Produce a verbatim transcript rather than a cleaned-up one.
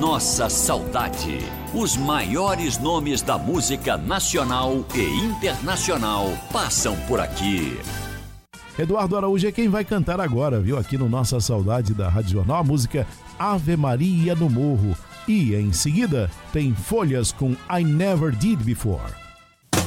Nossa Saudade. Os maiores nomes da música nacional e internacional passam por aqui. Eduardo Araújo é quem vai cantar agora, viu? Aqui no Nossa Saudade da Rádio Jornal, a música Ave Maria no Morro. E em seguida tem Folhas com I Never Did Before.